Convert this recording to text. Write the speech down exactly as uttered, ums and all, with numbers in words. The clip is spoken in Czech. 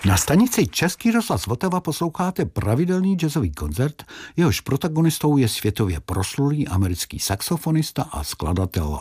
Na stanici Český rozhlas Vltava posloucháte pravidelný jazzový koncert, jehož protagonistou je světově proslulý americký saxofonista a skladatel